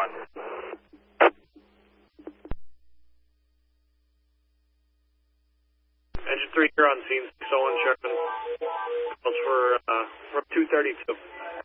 Engine 3, you're on scene, 601 Sherman. Calls for 232.